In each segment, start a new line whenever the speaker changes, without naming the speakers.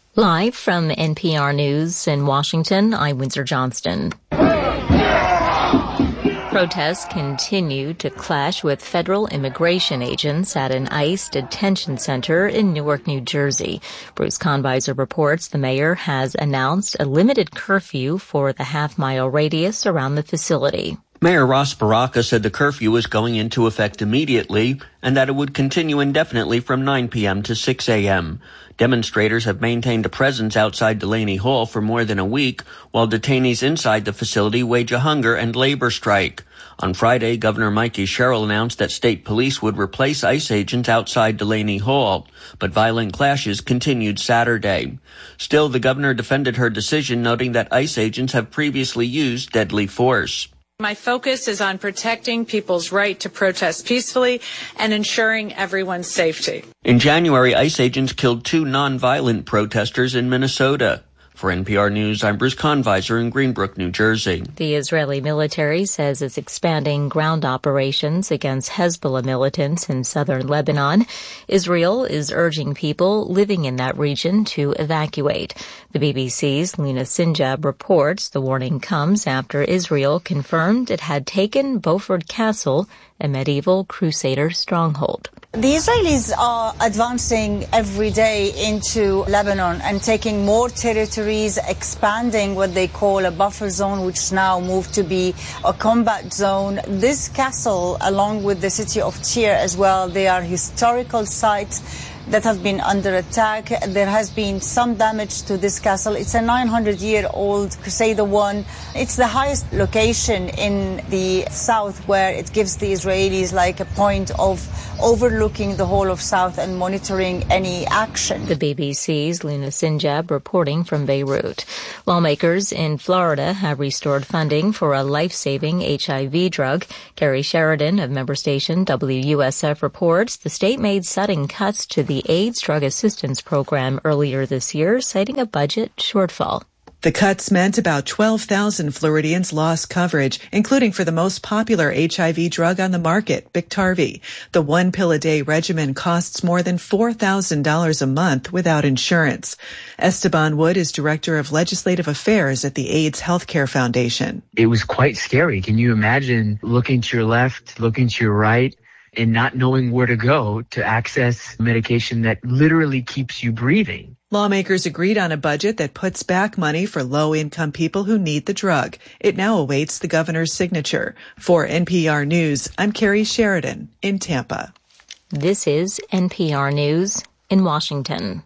Live from NPR News in Washington, I'm Windsor Johnston. Protests continue to clash with federal immigration agents at an ICE detention center in Newark, New Jersey. Bruce Conviser reports the mayor has announced a limited curfew for the half-mile radius around the facility.
Mayor Ross Baraka said the curfew was going into effect immediately and that it would continue indefinitely from 9 p.m. to 6 a.m. Demonstrators have maintained a presence outside Delaney Hall for more than a week, while detainees inside the facility wage a hunger and labor strike. On Friday, Governor Mikey Sherrill announced that state police would replace ICE agents outside Delaney Hall, but violent clashes continued Saturday. Still, the governor defended her decision, noting that ICE agents have previously used deadly force.
My focus is on protecting people's right to protest peacefully and ensuring everyone's safety.
In January, ICE agents killed 2 nonviolent protesters in Minnesota. For NPR News, I'm Bruce Conviser in Greenbrook, New Jersey.
The Israeli military says it's expanding ground operations against Hezbollah militants in southern Lebanon. Israel is urging people living in that region to evacuate. The BBC's Lina Sinjab reports the warning comes after Israel confirmed it had taken Beaufort Castle, a medieval Crusader stronghold.
The Israelis are advancing every day into Lebanon and taking more territories, expanding what they call a buffer zone, which is now moved to be a combat zone. This castle, along with the city of Tyre as well, they are historical sites that have been under attack. There has been some damage to this castle. It's a 900-year-old Crusader one. It's the highest location in the south, where it gives the Israelis like a point of overlooking the whole of south and monitoring any action.
The BBC's Lina Sinjab reporting from Beirut. Lawmakers in Florida have restored funding for a life-saving HIV drug. Carrie Sheridan of member station WUSF reports the state made sudden cuts to the AIDS Drug Assistance Program earlier this year, citing a budget shortfall.
The cuts meant about 12,000 Floridians lost coverage, including for the most popular HIV drug on the market, Biktarvy. The 1-pill-a-day regimen costs more than $4,000 a month without insurance. Esteban Wood is Director of Legislative Affairs at the AIDS Healthcare Foundation.
It was quite scary. Can you imagine looking to your left, looking to your right, and not knowing where to go to access medication that literally keeps you breathing?
Lawmakers agreed on a budget that puts back money for low-income people who need the drug. It now awaits the governor's signature. For NPR News, I'm Carrie Sheridan in Tampa.
This is NPR News in Washington.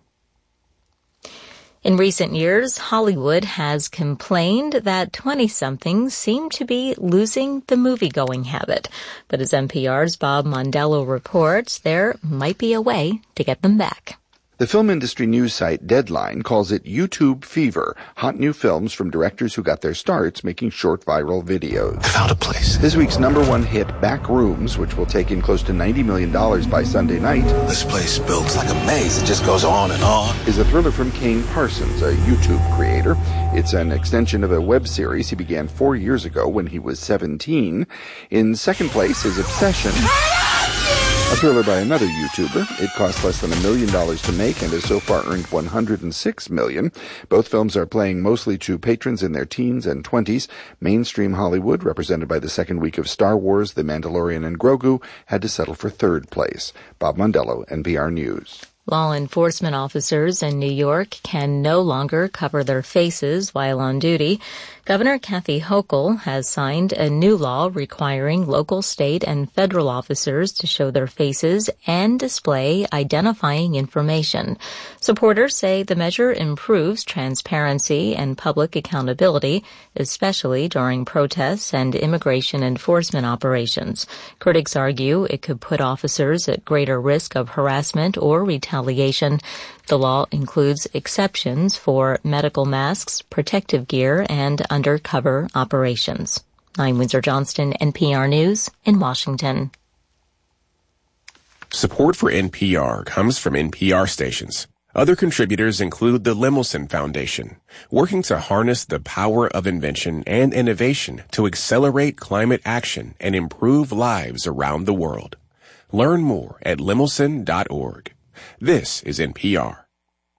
In recent years, Hollywood has complained that 20-somethings seem to be losing the movie-going habit. But as NPR's Bob Mondello reports, there might be a way to get them back.
The film industry news site Deadline calls it YouTube fever, hot new films from directors who got their starts making short viral videos.
I found a place.
This week's #1 hit, Backrooms, which will take in close to $90 million by Sunday night.
This place builds like a maze. It just goes on and on.
Is a thriller from Kane Parsons, a YouTube creator. It's an extension of a web series he began 4 years ago when he was 17. In second place is Obsession, a thriller by another YouTuber. It cost less than $1 million to make and has so far earned $106 million. Both films are playing mostly to patrons in their teens and 20s. Mainstream Hollywood, represented by the second week of Star Wars, The Mandalorian, and Grogu, had to settle for third place. Bob Mondello, NPR News.
Law enforcement officers in New York can no longer cover their faces while on duty. Governor Kathy Hochul has signed a new law requiring local, state, and federal officers to show their faces and display identifying information. Supporters say the measure improves transparency and public accountability, especially during protests and immigration enforcement operations. Critics argue it could put officers at greater risk of harassment or retaliation. The law includes exceptions for medical masks, protective gear, and undercover operations. I'm Windsor Johnston, NPR News in Washington.
Support for NPR comes from NPR stations. Other contributors include the Lemelson Foundation, working to harness the power of invention and innovation to accelerate climate action and improve lives around the world. Learn more at lemelson.org. This is NPR.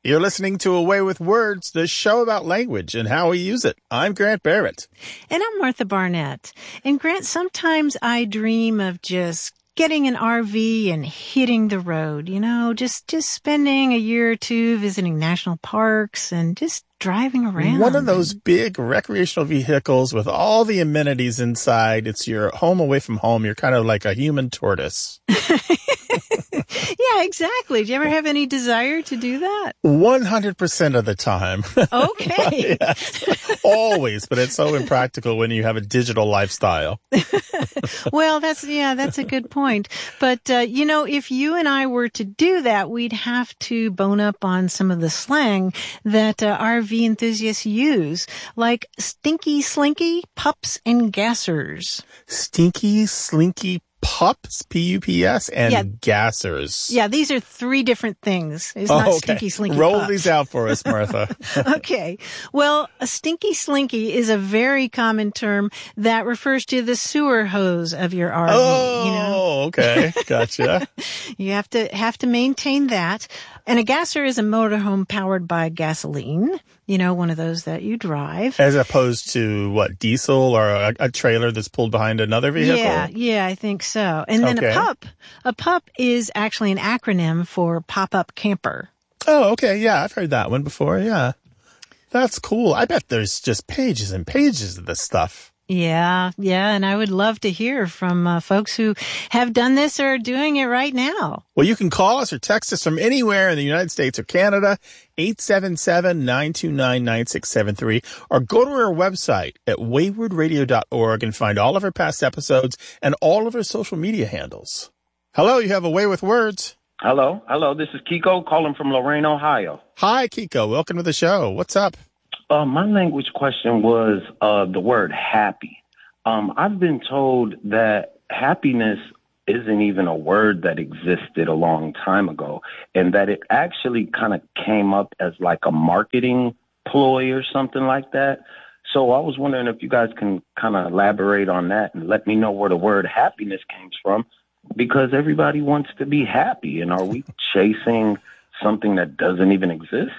You're listening to Away with Words, the show about language and how we use it. I'm Grant Barrett.
And I'm Martha Barnett. And Grant, sometimes I dream of just getting an RV and hitting the road, just spending a year or two visiting national parks and just driving around.
One of those big recreational vehicles with all the amenities inside. It's your home away from home. You're kind of like a human tortoise.
Yeah, exactly. Do you ever have any desire to do that?
100% of the time.
Okay.
Yes, always, but it's so impractical when you have a digital lifestyle.
Well, that's a good point. But, if you and I were to do that, we'd have to bone up on some of the slang that RV enthusiasts use, like stinky slinky, pups, and gassers.
Stinky slinky pups, P-U-P-S, and gassers.
Yeah, these are three different things. It's not stinky slinky
Roll
pups.
these out for us, Martha.
Okay. Well, a stinky slinky is a very common term that refers to the sewer hose of your RV.
Oh, okay. Gotcha.
You have to maintain that. And a gasser is a motorhome powered by gasoline, one of those that you drive.
As opposed to what, diesel or a trailer that's pulled behind another vehicle?
Yeah, I think so. And then a pup is actually an acronym for pop-up camper.
Oh, okay. Yeah, I've heard that one before. Yeah. That's cool. I bet there's just pages and pages of this stuff.
Yeah, and I would love to hear from folks who have done this or are doing it right now.
Well, you can call us or text us from anywhere in the United States or Canada, 877-929-9673, or go to our website at waywardradio.org and find all of our past episodes and all of our social media handles. Hello, you have A Way with Words.
Hello. This is Kiko calling from Lorain, Ohio.
Hi, Kiko. Welcome to the show. What's up?
My language question was the word happy. I've been told that happiness isn't even a word that existed a long time ago, and that it actually kind of came up as like a marketing ploy or something like that. So I was wondering if you guys can kind of elaborate on that and let me know where the word happiness came from, because everybody wants to be happy. And are we chasing something that doesn't even exist?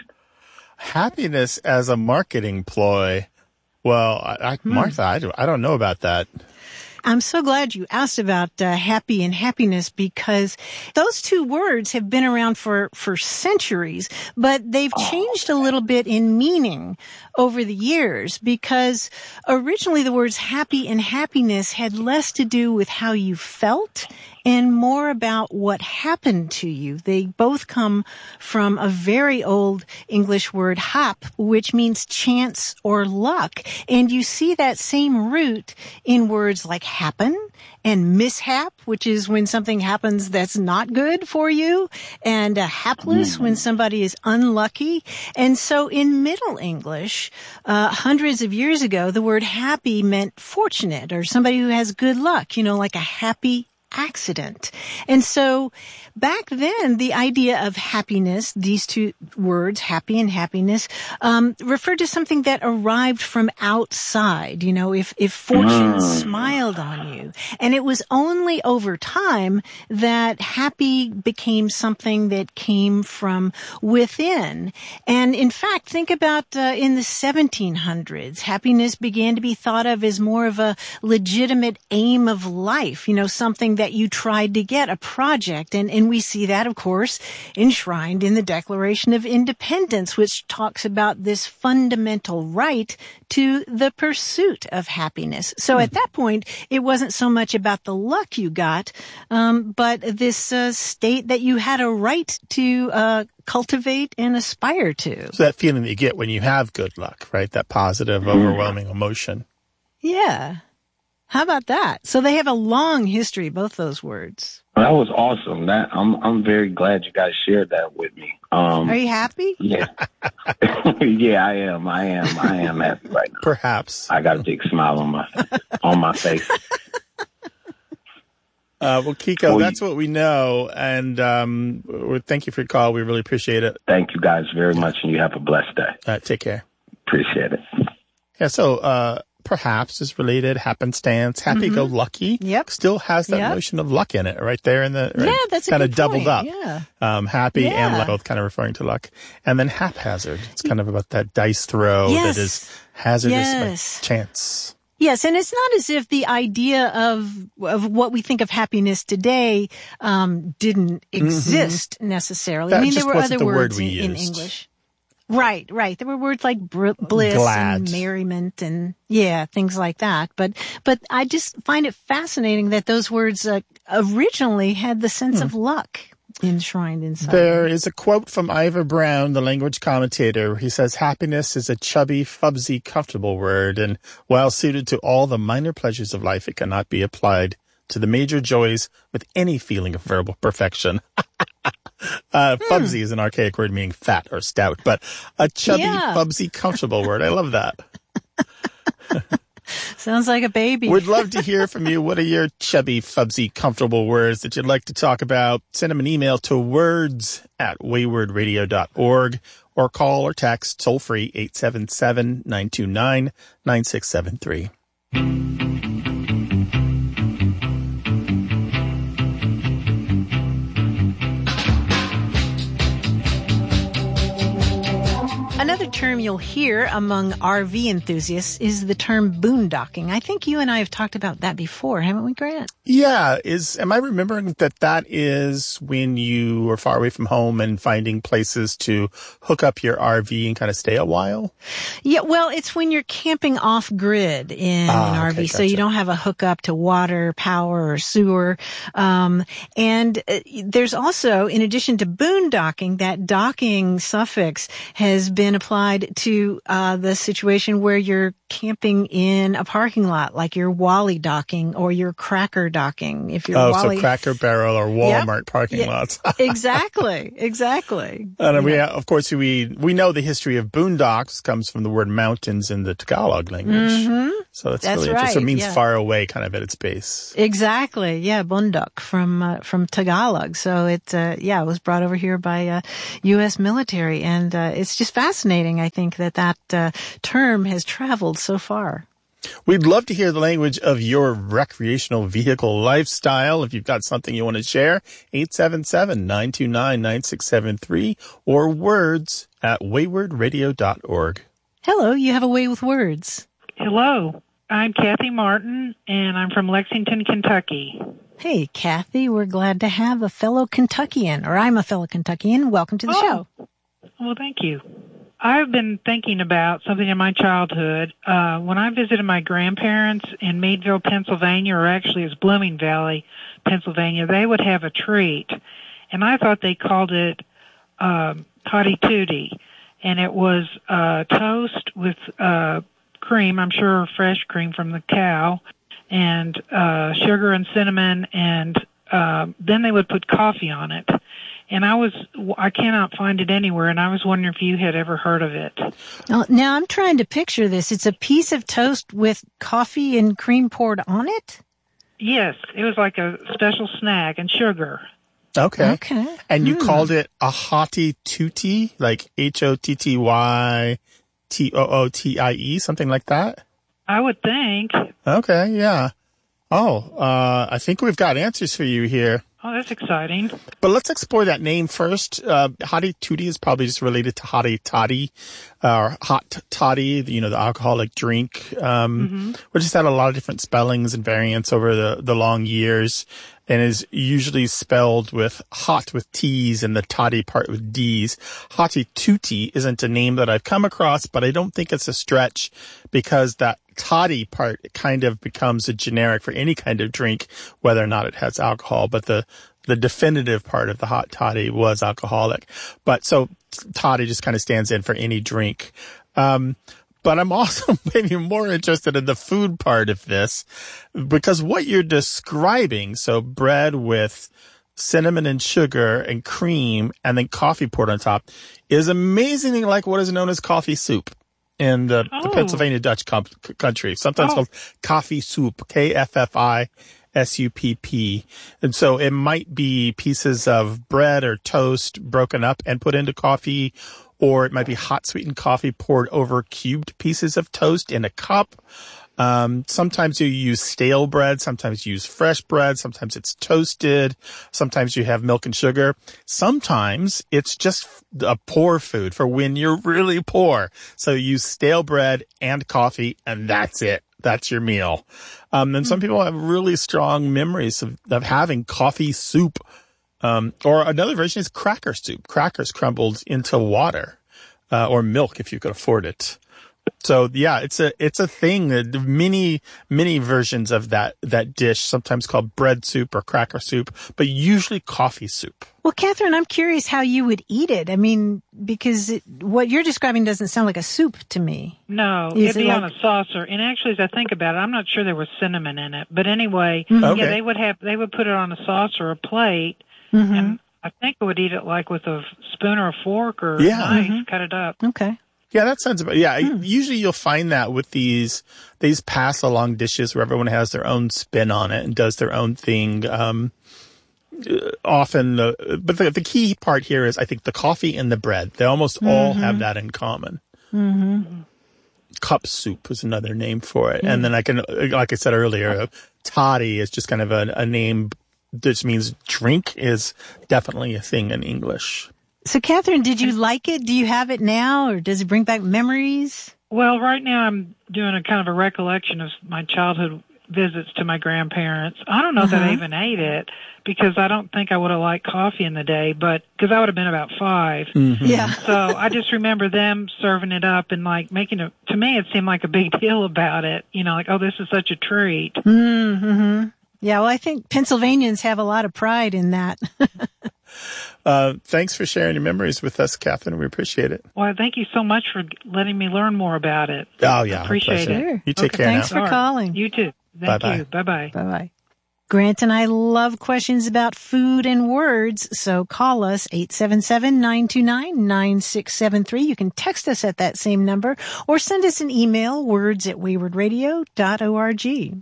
Happiness as a marketing ploy. Well, Martha, I don't know about that.
I'm so glad you asked about happy and happiness, because those two words have been around for centuries, but they've changed a little bit in meaning over the years, because originally the words happy and happiness had less to do with how you felt and more about what happened to you. They both come from a very old English word, hap, which means chance or luck. And you see that same root in words like happen and mishap, which is when something happens that's not good for you, and hapless, when somebody is unlucky. And so in Middle English, hundreds of years ago, the word happy meant fortunate, or somebody who has good luck, like a happy accident. And so back then, the idea of happiness, these two words, happy and happiness, referred to something that arrived from outside, if fortune smiled on you. And it was only over time that happy became something that came from within. And in fact, think about in the 1700s, happiness began to be thought of as more of a legitimate aim of life, something that you tried to get, a project. And we see that, of course, enshrined in the Declaration of Independence, which talks about this fundamental right to the pursuit of happiness. So at that point, it wasn't so much about the luck you got, but this state that you had a right to cultivate and aspire to.
So that feeling that you get when you have good luck, right? That positive, overwhelming emotion.
Yeah. How about that? So they have a long history, both those words.
That was awesome. I'm very glad you guys shared that with me.
Are you happy?
Yeah. Yeah, I am. I am happy right now.
Perhaps.
I got a big smile on my face.
Well, Kiko, that's what we know. And thank you for your call. We really appreciate it.
Thank you guys very much, and you have a blessed day.
Take care.
Appreciate it.
Yeah, so perhaps is related. Happenstance, happy-go-lucky.
Yep.
Still has that notion of luck in it right there in the
Yeah, that's a
kind
good
of doubled
point.
up.
Yeah.
Happy and luck, both kind of referring to luck. And then haphazard. It's kind of about that dice throw that is hazardous by chance.
Yes, and it's not as if the idea of what we think of happiness today didn't exist necessarily.
That
I mean,
just
there were
wasn't
other
the word
words
we
in
used.
English. Right. There were words like bliss
Glad.
and merriment and things like that. But I just find it fascinating that those words originally had the sense of luck enshrined inside.
There is a quote from Ivor Brown, the language commentator. He says, happiness is a chubby, fubsy, comfortable word, and while suited to all the minor pleasures of life, it cannot be applied to the major joys with any feeling of verbal perfection. Fubsy is an archaic word meaning fat or stout, but a chubby, fubsy, comfortable word. I love that.
Sounds like a baby.
We'd love to hear from you. What are your chubby, fubsy, comfortable words that you'd like to talk about? Send them an email to words@waywardradio.org or call or text toll-free 877-929-9673.
Another term you'll hear among RV enthusiasts is the term boondocking. I think you and I have talked about that before, haven't we, Grant?
Yeah. Am I remembering that is when you are far away from home and finding places to hook up your RV and kind of stay a while?
Yeah, well, it's when you're camping off grid in an RV, so you don't have a hookup to water, power, or sewer. And there's also, in addition to boondocking, that docking suffix has been applied to the situation where you're camping in a parking lot, like you're Wally docking or you're Cracker docking. If you're Wally,
so Cracker Barrel or Walmart parking lots.
Exactly.
And of course, we know the history of boondocks comes from the word mountains in the Tagalog language.
Mm-hmm.
So that's really interesting. So it means far away, kind of at its base.
Exactly. Yeah, bundok from Tagalog. So it was brought over here by U.S. military, and it's just fascinating. I think that term has traveled so far.
We'd love to hear the language of your recreational vehicle lifestyle. If you've got something you want to share, 877-929-9673 or words@waywardradio.org.
Hello, you have a way with words.
Hello, I'm Kathy Martin, and I'm from Lexington, Kentucky.
Hey, Kathy, we're glad to have a fellow Kentuckian, or I'm a fellow Kentuckian. Welcome to the show.
Well, thank you. I've been thinking about something in my childhood. When I visited my grandparents in Meadville, Pennsylvania, or actually it's Blooming Valley, Pennsylvania, they would have a treat, and I thought they called it Toddy Tootie, and it was toast with cream, I'm sure fresh cream from the cow, and sugar and cinnamon, and then they would put coffee on it. And I cannot find it anywhere, and I was wondering if you had ever heard of it.
Now I'm trying to picture this. It's a piece of toast with coffee and cream poured on it?
Yes, it was like a special snack and sugar.
Okay. And you called it a hottie tootie, like HOTTYTOOTIE, something like that?
I would think.
Okay, yeah. I think we've got answers for you here.
Oh, that's exciting.
But let's explore that name first. Hottie Tootie is probably just related to Hottie Toddy, or Hot Toddy, the alcoholic drink, which has had a lot of different spellings and variants over the long years, and is usually spelled with hot with T's and the toddy part with D's. Hottie Tootie isn't a name that I've come across, but I don't think it's a stretch, because that toddy part kind of becomes a generic for any kind of drink, whether or not it has alcohol. But the definitive part of the hot toddy was alcoholic. But so toddy just kind of stands in for any drink. But I'm also maybe more interested in the food part of this, because what you're describing, so bread with cinnamon and sugar and cream and then coffee poured on top, is amazingly like what is known as coffee soup in the Pennsylvania Dutch country, sometimes called coffee soup, KFFISUPP. And so it might be pieces of bread or toast broken up and put into coffee, or it might be hot sweetened coffee poured over cubed pieces of toast in a cup. Sometimes you use stale bread. Sometimes you use fresh bread. Sometimes it's toasted. Sometimes you have milk and sugar. Sometimes it's just a poor food for when you're really poor. So you use stale bread and coffee, and that's it. That's your meal. And some people have really strong memories of having coffee soup. Or another version is cracker soup. Crackers crumbled into water, or milk if you could afford it. So yeah, it's a thing. Many versions of that dish, sometimes called bread soup or cracker soup, but usually coffee soup.
Well, Catherine, I'm curious how you would eat it. I mean, because what you're describing doesn't sound like a soup to me.
No, it'd be on a saucer. And actually, as I think about it, I'm not sure there was cinnamon in it. But anyway, yeah, they would put it on a saucer or a plate, and I think I would eat it like with a spoon or a fork or a knife, cut it up.
Okay.
Yeah, that sounds about, usually you'll find that with these pass along dishes where everyone has their own spin on it and does their own thing. Often, but the key part here is, I think, the coffee and the bread. They almost all have that in common. Cup soup is another name for it. And then like I said earlier, toddy is just kind of a name that means drink, is definitely a thing in English.
So, Catherine, did you like it? Do you have it now, or does it bring back memories?
Well, right now I'm doing a kind of a recollection of my childhood visits to my grandparents. I don't know that I even ate it, because I don't think I would have liked coffee in the day, but because I would have been about 5.
Yeah.
So I just remember them serving it up and like making it, to me it seemed like a big deal about it. You know, like, oh, this is such a treat.
Yeah, well, I think Pennsylvanians have a lot of pride in that.
Thanks for sharing your memories with us, Catherine. We appreciate it.
Well, thank you so much for letting me learn more about it.
Oh, yeah.
Appreciate it.
You take care now.
Thanks for calling.
You too. Thank you. Bye-bye.
Bye-bye. Grant and I love questions about food and words, so call us 877-929-9673. You can text us at that same number or send us an email, words@waywardradio.org.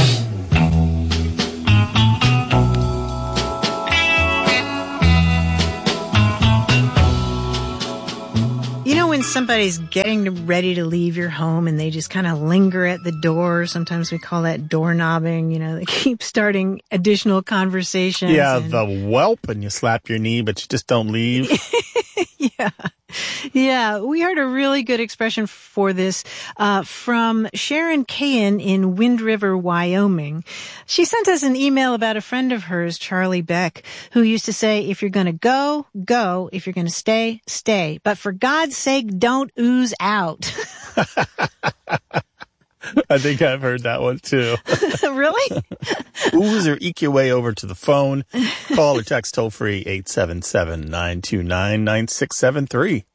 You know, when somebody's getting ready to leave your home and they just kind of linger at the door, sometimes we call that doorknobbing, you know, they keep starting additional conversations.
Yeah, the whelp, and you slap your knee, but you just don't leave.
Yeah, we heard a really good expression for this from Sharon Cahan in Wind River, Wyoming. She sent us an email about a friend of hers, Charlie Beck, who used to say, if you're going to go, go. If you're going to stay, stay. But for God's sake, don't ooze out.
I think I've heard that one too.
Really?
Ooze or eke your way over to the phone. Call or text toll free 877-929-9673.